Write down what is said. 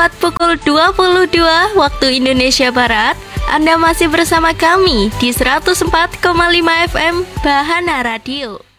tepat pukul 22 waktu Indonesia Barat. Anda masih bersama kami di 104,5 FM Bahana Radio.